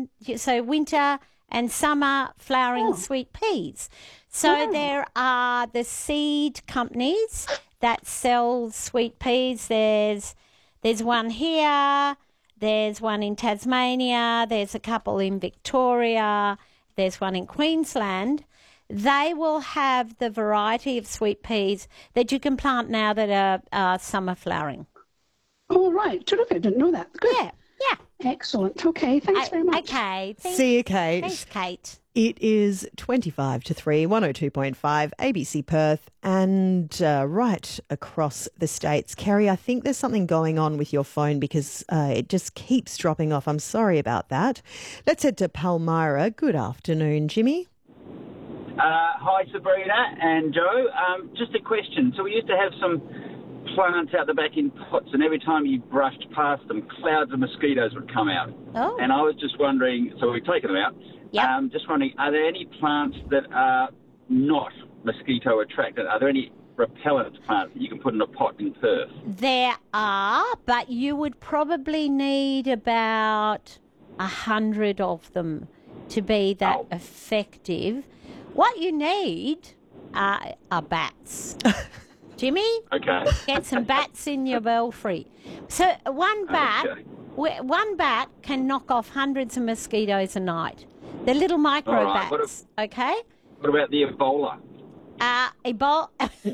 so winter and summer flowering sweet peas. So there are the seed companies that sell sweet peas. There's one here, there's one in Tasmania, there's a couple in Victoria, there's one in Queensland. They will have the variety of sweet peas that you can plant now that are summer flowering. All right. Terrific. I didn't know that. Good. Yeah. Excellent. Okay. Thanks very much. Okay. See you, Kate. Thanks, Kate. It is 25 to 3, 102.5 ABC Perth and right across the states. Kerry, I think there's something going on with your phone because it just keeps dropping off. I'm sorry about that. Let's head to Palmyra. Good afternoon, Jimmy. Hi, Sabrina and Joe. Just a question. So we used to have some plants out the back in pots, and every time you brushed past them, clouds of mosquitoes would come out. Oh. And I was just wondering, so we've taken them out. Yep. Just wondering, are there any plants that are not mosquito attracted? Are there any repellent plants that you can put in a pot in Perth? There are, but you would probably need about 100 of them to be that effective. What you need are bats. Jimmy? Okay. Get some bats in your belfry. So one bat can knock off hundreds of mosquitoes a night. They're little micro bats, okay? What about the Ebola? Ebola...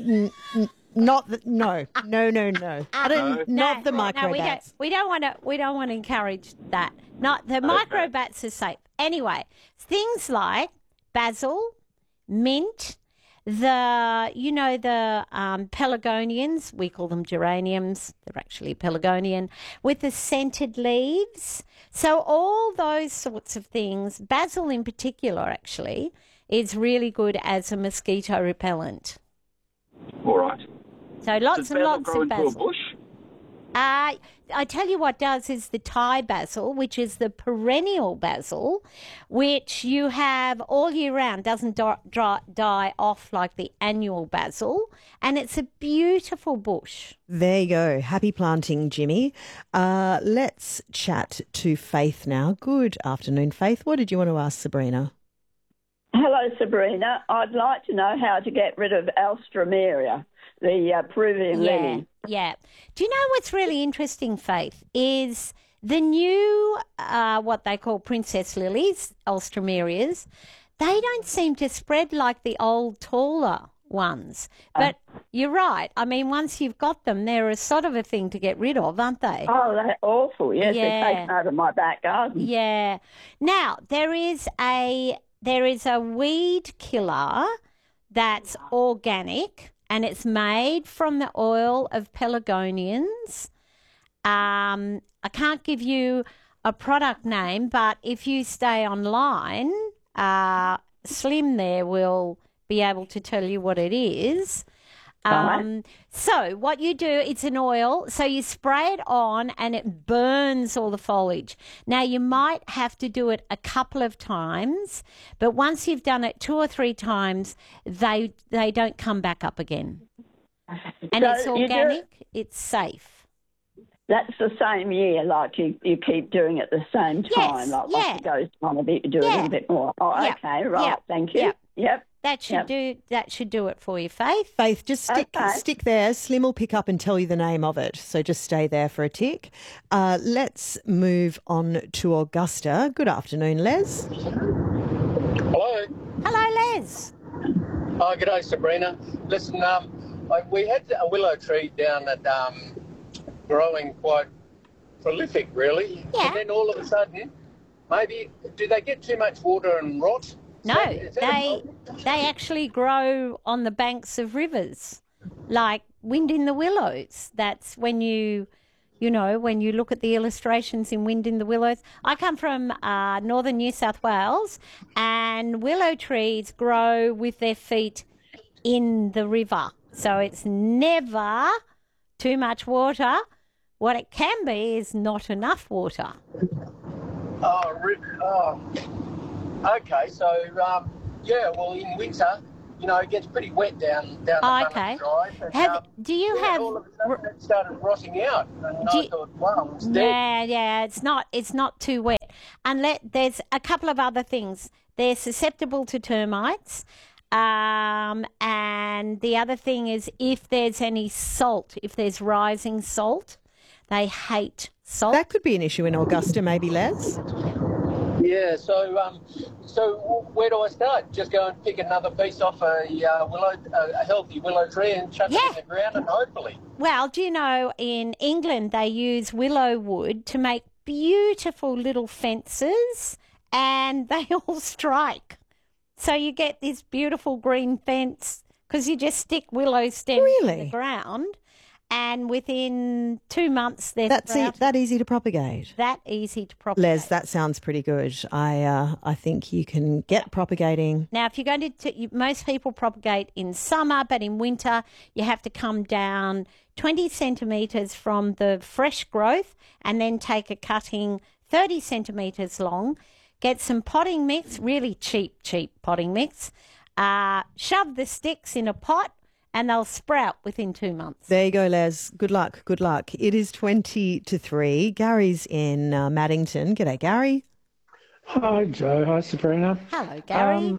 No. Not the microbats. We don't want to encourage that. Not the microbats are safe. Anyway, things like basil, mint, the pelargonians, we call them geraniums, they're actually pelargonian, with the scented leaves. So all those sorts of things, basil in particular actually, is really good as a mosquito repellent. All right. So lots and lots grow of into basil. a bush? I tell you what does is the Thai basil, which is the perennial basil, which you have all year round, doesn't die off like the annual basil, and it's a beautiful bush. There you go. Happy planting, Jimmy. Let's chat to Faith now. Good afternoon, Faith. What did you want to ask Sabrina? Hello, Sabrina. I'd like to know how to get rid of Alstroemeria, the Peruvian lily. Yeah. Do you know what's really interesting, Faith, is the new, what they call princess lilies, Alstroemerias, they don't seem to spread like the old, taller ones. But you're right. I mean, once you've got them, they're a sort of a thing to get rid of, aren't they? Oh, they're awful. Yes, they're taken out of my back garden. Yeah. Now, there is a weed killer that's organic, and it's made from the oil of pelargonians. I can't give you a product name, but if you stay online, Slim there will be able to tell you what it is. So what you do, it's an oil, so you spray it on and it burns all the foliage. Now, you might have to do it a couple of times, but once you've done it 2 or 3 times, they don't come back up again. And So it's organic, it's safe. That's the same year, like you keep doing it the same time. Once it goes on a bit, you do a little bit more. Oh, okay, right, thank you. Yep. That should do it for you, Faith. Faith, just stick there. Slim will pick up and tell you the name of it, so just stay there for a tick. Let's move on to Augusta. Good afternoon, Les. Hello. Hello, Les. Oh, g'day, Sabrina. Listen, we had a willow tree down at growing quite prolific, really. Yeah. And then all of a sudden, do they get too much water and rot? No, they actually grow on the banks of rivers, like Wind in the Willows. That's when when you look at the illustrations in Wind in the Willows. I come from northern New South Wales, and willow trees grow with their feet in the river. So it's never too much water. What it can be is not enough water. Okay, so, in winter, it gets pretty wet down the front of the drive. Do you have... all of a sudden it started rotting out, and I thought, wow, it's dead. Yeah, it's not too wet. there's a couple of other things. They're susceptible to termites. And the other thing is if there's any salt, if there's rising salt, they hate salt. That could be an issue in Augusta, maybe, Les? Yeah, so where do I start? Just go and pick another piece off a healthy willow tree and chuck it in the ground and hopefully. Well, do you know in England they use willow wood to make beautiful little fences and they all strike. So you get this beautiful green fence because you just stick willow stems in the ground. And within 2 months, they're that easy to propagate. That easy to propagate. Les, that sounds pretty good. I think you can get propagating. Now, if you're going to most people propagate in summer, but in winter you have to come down 20 centimetres from the fresh growth and then take a cutting 30 centimetres long, get some potting mix, really cheap potting mix, shove the sticks in a pot, and they'll sprout within 2 months. There you go, Les. Good luck. Good luck. It is 20 to 3. Gary's in Maddington. G'day, Gary. Hi, Joe. Hi, Sabrina. Hello, Gary.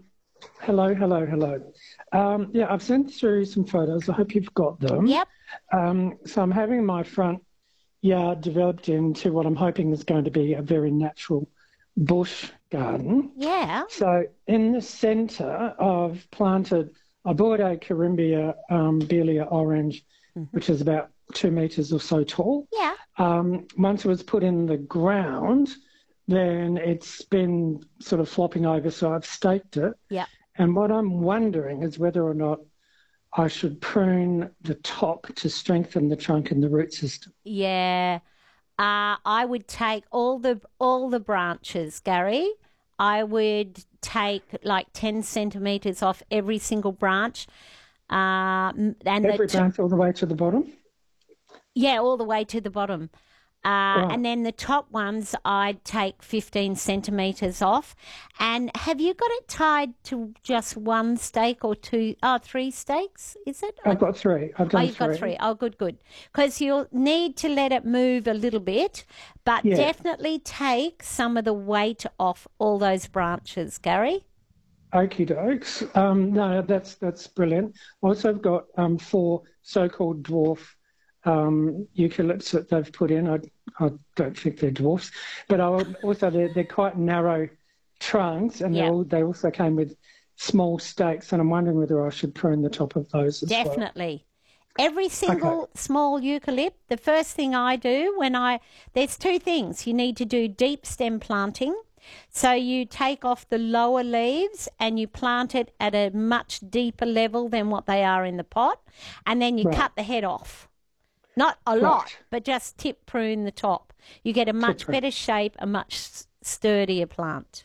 Hello. Yeah, I've sent through some photos. I hope you've got them. Yep. So I'm having my front yard developed into what I'm hoping is going to be a very natural bush garden. Yeah. So in the centre, I've planted... I bought a Corymbia Belia orange, which is about 2 metres or so tall. Yeah. Once it was put in the ground, then it's been sort of flopping over, so I've staked it. Yeah. And what I'm wondering is whether or not I should prune the top to strengthen the trunk and the root system. Yeah. I would take all the branches, Gary. I would take like 10 centimetres off every single branch. And every branch all the way to the bottom? Yeah, all the way to the bottom. Right. And then the top ones I'd take 15 centimetres off. And have you got it tied to just one stake or two? Oh, 3 stakes, is it? I've got 3. I've done you've got 3. Oh, good. Because you'll need to let it move a little bit, but definitely take some of the weight off all those branches, Gary. Okie dokes. No, that's brilliant. Also, I've got 4 so-called dwarf eucalypts that they've put in. I don't think they're dwarfs, but they're quite narrow trunks, and they also came with small stakes, and I'm wondering whether I should prune the top of those as well. Definitely. Every single small eucalypt, the first thing I do there's 2 things. You need to do deep stem planting. So you take off the lower leaves and you plant it at a much deeper level than what they are in the pot, and then you cut the head off. Not a lot, but just tip prune the top. You get a much better shape, a much sturdier plant.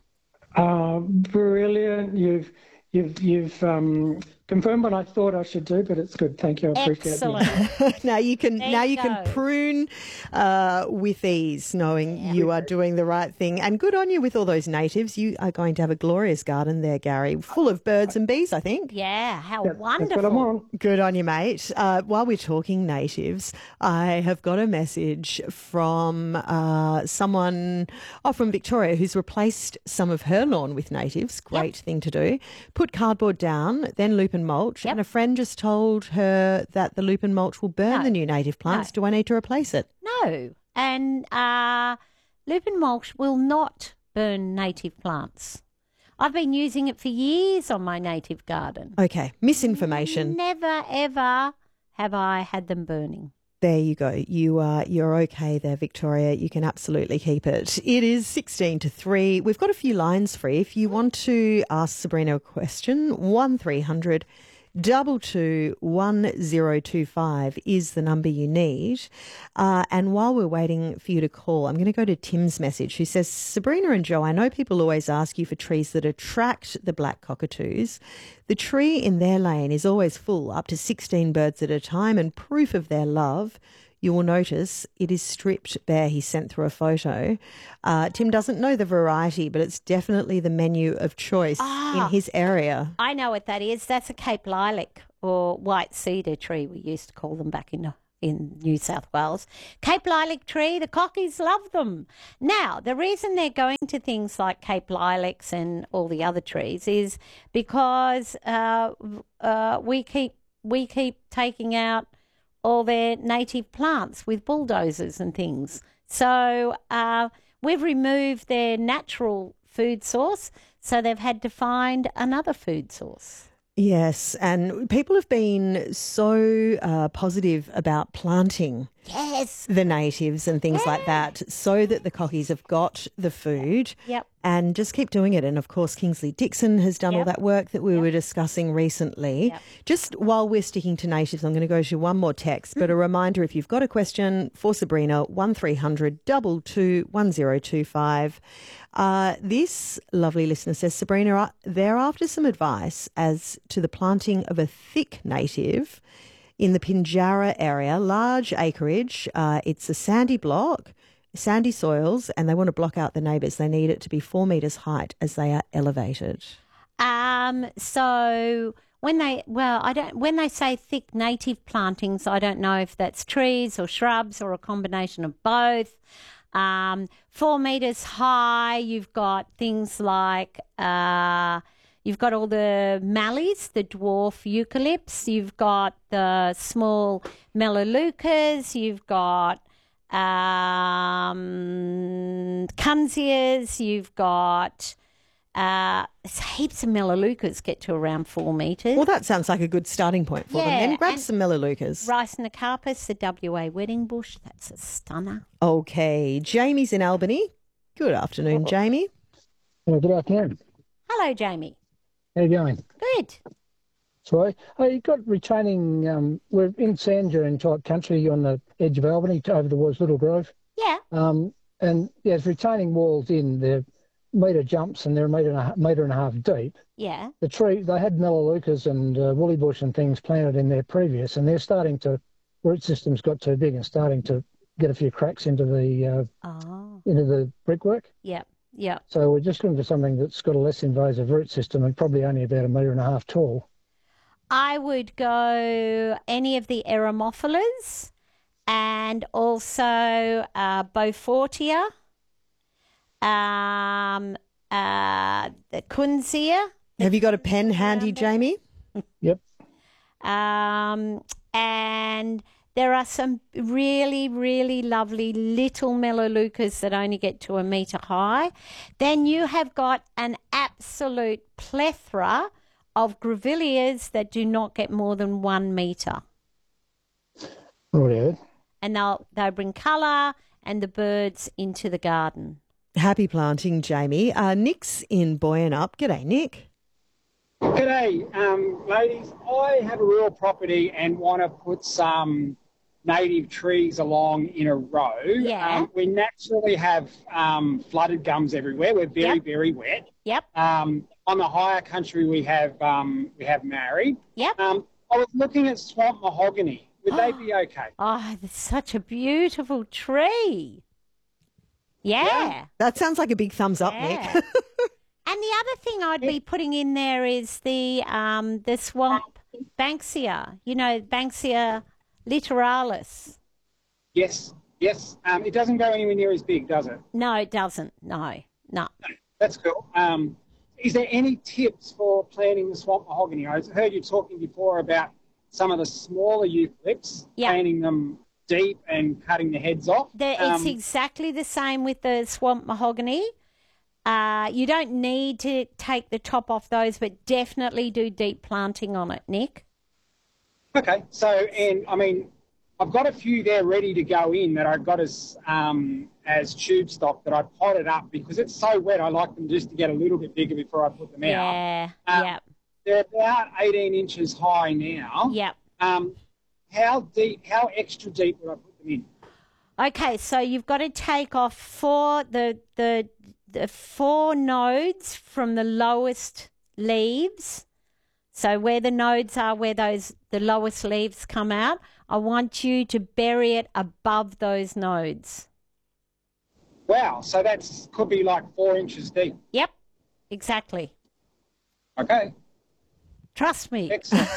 Brilliant. You've confirmed what I thought I should do, but it's good. Thank you. I appreciate it. Excellent. Now you can prune with ease, knowing you are doing the right thing. And good on you with all those natives. You are going to have a glorious garden there, Gary, full of birds and bees, I think. Yeah, how wonderful. That's what I want. Good on you, mate. While we're talking natives, I have got a message from someone from Victoria who's replaced some of her lawn with natives. Great thing to do. Put cardboard down, then lupin mulch, and a friend just told her that the lupin mulch will burn the new native plants. Do I need to replace it? No, and lupin mulch will not burn native plants. I've been using it for years on my native garden. Okay, misinformation. Never, ever have I had them burning. There you go. You're okay there, Victoria. You can absolutely keep it. It is 16 to 3. We've got a few lines free. If you want to ask Sabrina a question, 1300 22 1025 is the number you need. And while we're waiting for you to call, I'm going to go to Tim's message, who says, Sabrina and Joe, I know people always ask you for trees that attract the black cockatoos. The tree in their lane is always full, up to 16 birds at a time, and proof of their love. You will notice it is stripped bare. He sent through a photo. Tim doesn't know the variety, but it's definitely the menu of choice in his area. I know what that is. That's a Cape lilac or white cedar tree, we used to call them back in in New South Wales. Cape lilac tree, the cockies love them. Now, the reason they're going to things like Cape lilacs and all the other trees is because we keep taking out all their native plants with bulldozers and things. So we've removed their natural food source, so they've had to find another food source. Yes, and people have been so positive about planting the natives and things like that so that the cockies have got the food and just keep doing it. And, of course, Kingsley Dixon has done all that work that we were discussing recently. Just while we're sticking to natives, I'm going to go to one more text, but a reminder, if you've got a question for Sabrina, 1300 22 1025. This lovely listener says, Sabrina, they're after some advice as to the planting of a thick native in the Pinjarra area, large acreage. It's a sandy block, sandy soils, and they want to block out the neighbours. They need it to be 4 metres height as they are elevated. So when they say thick native plantings, I don't know if that's trees or shrubs or a combination of both. 4 metres high, you've got things like you've got all the mallees, the dwarf eucalypts, you've got the small melaleucas, you've got kunzias, you've got heaps of melaleucas get to around 4 metres. Well, that sounds like a good starting point for them. Then grab some melaleucas. Rhizocnocapus, the WA wedding bush, that's a stunner. Okay, Jamie's in Albany. Good afternoon, Jamie. Good afternoon. Hello, Jamie. How you going? Good. Sorry. You've got retaining, we're in sand dune type country on the edge of Albany over towards Little Grove. Yeah. And there's retaining walls in there. Metre jumps and they're a metre and a half deep. Yeah. The tree, they had melaleucas and woolly bush and things planted in there previous, and they're starting to, root systems got too big and starting to get a few cracks into the brickwork. Yeah. Yeah. So we're just looking for something that's got a less invasive root system and probably only about a metre and a half tall. I would go any of the Eremophilas and also Beaufortia. The Kunzia. Have you got a pen handy, Jamie? Yep. And there are some really, really lovely little melaleucas that only get to a metre high. Then you have got an absolute plethora of grevilleas that do not get more than 1 metre. Right. And they'll bring colour and the birds into the garden. Happy planting, Jamie. Nick's in Boyanup. G'day, Nick. G'day, ladies. I have a rural property and want to put some native trees along in a row. Yeah. We naturally have flooded gums everywhere. We're very, very wet. Yep. On the higher country, we have marri. Yep. I was looking at swamp mahogany. Would they be okay? Oh, that's such a beautiful tree. Yeah. That sounds like a big thumbs up, Nick. And the other thing I'd be putting in there is the swamp Banksia, Banksia littoralis. Yes. It doesn't go anywhere near as big, does it? No, it doesn't. No. That's cool. Is there any tips for planting the swamp mahogany? I heard you talking before about some of the smaller eucalypts, planting them deep and cutting the heads off. It's exactly the same with the swamp mahogany. You don't need to take the top off those, but definitely do deep planting on it, Nick. Okay. So, I've got a few there ready to go in that I got as tube stock that I potted up because it's so wet. I like them just to get a little bit bigger before I put them out. Yeah. They're about 18 inches high now. Yep. How extra deep would I put them in? Okay, so you've got to take off the 4 nodes from the lowest leaves. So where the nodes are, where the lowest leaves come out, I want you to bury it above those nodes. Wow, so could be like 4 inches deep. Yep, exactly. Okay. Trust me.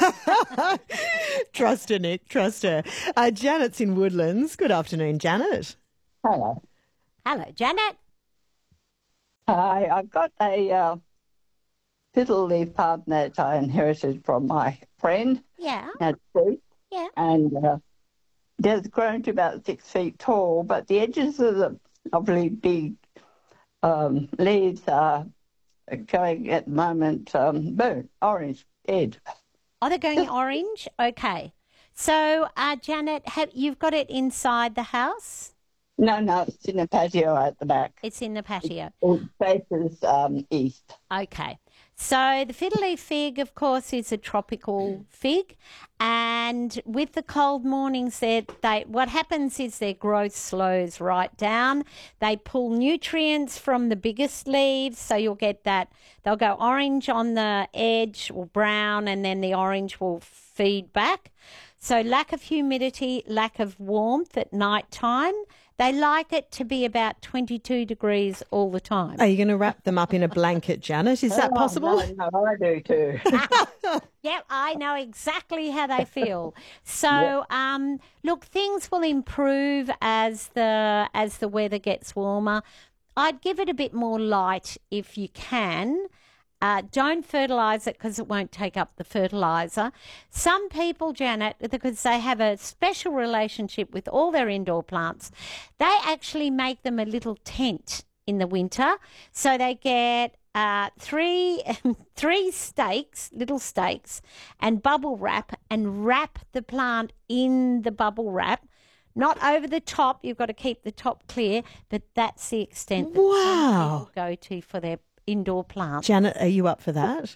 Trust her, Nick. Trust her. Janet's in Woodlands. Good afternoon, Janet. Hello. Hello, Janet. Hi, I've got a fiddle leaf plant that I inherited from my friend. Yeah. At fruit. Yeah. And it's grown to about 6 feet tall, but the edges of the lovely big leaves are going at the moment burnt, orange, dead. Oh, they're going orange? Okay. So, Janet, you've got it inside the house? No, it's in the patio at the back. It's in the patio. It faces east. Okay. So the fiddle leaf fig, of course, is a tropical fig, and with the cold mornings, what happens is their growth slows right down. They pull nutrients from the biggest leaves, so you'll get that. They'll go orange on the edge or brown, and then the orange will feed back. So lack of humidity, lack of warmth at night time. They like it to be about 22 degrees all the time. Are you going to wrap them up in a blanket, Janet? Is that possible? No, I do too. Yep, I know exactly how they feel. So, look, things will improve as the weather gets warmer. I'd give it a bit more light if you can. Don't fertilise it because it won't take up the fertiliser. Some people, Janet, because they have a special relationship with all their indoor plants, they actually make them a little tent in the winter. So they get three stakes, little stakes, and bubble wrap, and wrap the plant in the bubble wrap. Not over the top. You've got to keep the top clear, but that's the extent that some people go to for their indoor plants. Janet, are you up for that?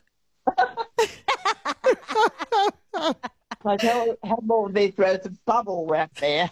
I have all these rows of bubble wrap there.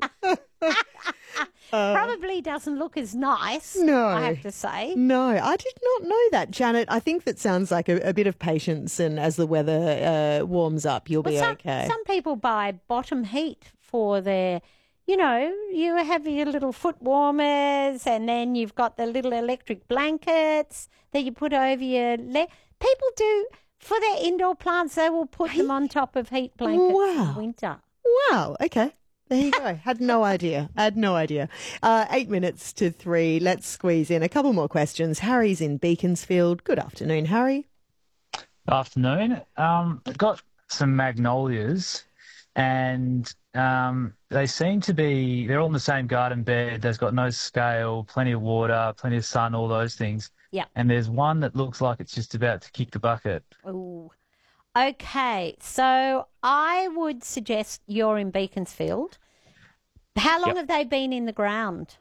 Probably doesn't look as nice, no, I have to say. No, I did not know that, Janet. I think that sounds like a bit of patience, and as the weather warms up, you'll be okay. Some people buy bottom heat for their... You know, you have your little foot warmers, and then you've got the little electric blankets that you put over your leg. People do, for their indoor plants, they will put them on top of heat blankets in winter. Wow, okay. There you go. Had no idea. 8 minutes to 3. Let's squeeze in a couple more questions. Harry's in Beaconsfield. Good afternoon, Harry. Afternoon. I've got some magnolias, and they seem to be, they're all in the same garden bed. They've got no scale, plenty of water, plenty of sun, all those things. Yeah. And there's one that looks like it's just about to kick the bucket. Ooh. Okay, so I would suggest you're in Beaconsfield. How long have they been in the ground?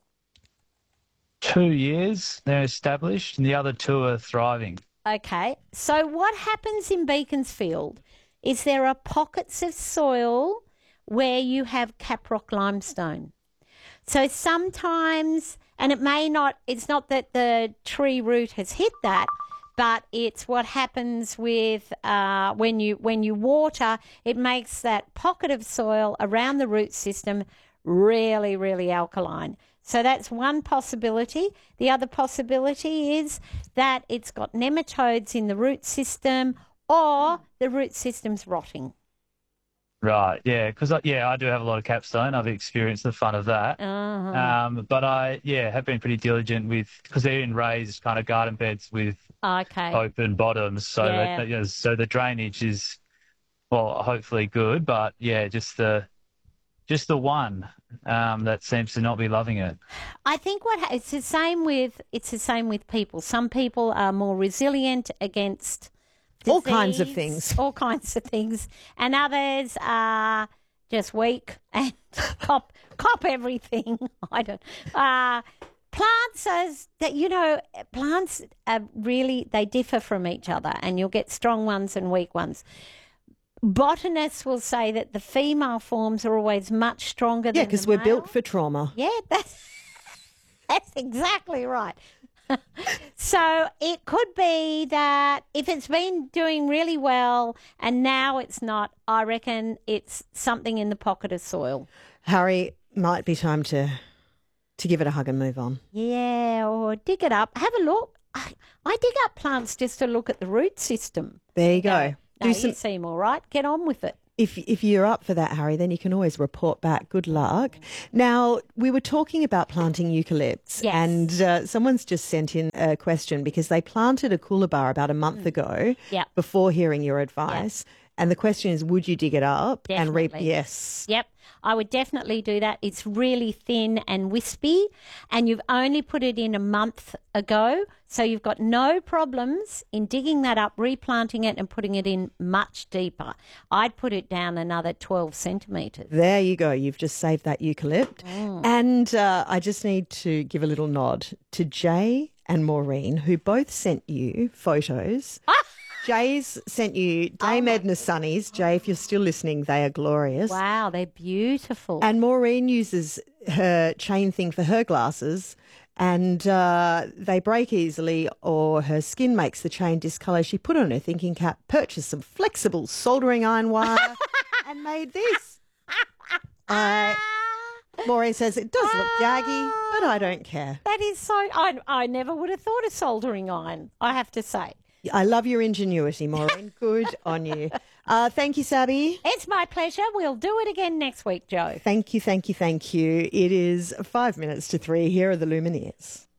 2 years, they're established, and the other 2 are thriving. Okay, so what happens in Beaconsfield is there are pockets of soil where you have caprock limestone. So sometimes, and it's not that the tree root has hit that, but it's what happens with when you water, it makes that pocket of soil around the root system really, really alkaline. So that's one possibility. The other possibility is that it's got nematodes in the root system, or the root system's rotting. Right, yeah, because I do have a lot of capstone. I've experienced the fun of that. But I have been pretty diligent because they're in raised kind of garden beds with open bottoms, so that, so the drainage is, well, hopefully good. But just the one that seems to not be loving it. I think it's the same with people. Some people are more resilient against disease, all kinds of things, and others are just weak and cop everything. I don't. Plants are really, they differ from each other, and you'll get strong ones and weak ones. Botanists will say that the female forms are always much stronger than the male. Yeah, because we're built for trauma. Yeah, that's exactly right. So it could be that if it's been doing really well and now it's not, I reckon it's something in the pocket of soil. Harry, might be time to give it a hug and move on. Yeah, or dig it up. Have a look. I dig up plants just to look at the root system. There you go. No, you seem all right. Get on with it. If you're up for that, Harry, then you can always report back. Good luck. Now, we were talking about planting eucalypts, and someone's just sent in a question because they planted a coolabah about a month ago before hearing your advice. And the question is, would you dig it up and reap? Yes. Yep. I would definitely do that. It's really thin and wispy, and you've only put it in a month ago, so you've got no problems in digging that up, replanting it and putting it in much deeper. I'd put it down another 12 centimetres. There you go. You've just saved that eucalypt. And I just need to give a little nod to Jay and Maureen, who both sent you photos. Jay's sent you Dame Edna Sunnies. Jay, if you're still listening, they are glorious. Wow, they're beautiful. And Maureen uses her chain thing for her glasses, and they break easily, or her skin makes the chain discolour. She put on her thinking cap, purchased some flexible soldering iron wire, and made this. Maureen says it does look jaggy, but I don't care. That is so... I never would have thought of soldering iron, I have to say. I love your ingenuity, Maureen. Good on you. Thank you, Sabby. It's my pleasure. We'll do it again next week, Joe. Thank you, thank you, thank you. It is 5 minutes to 3. Here are the Lumineers.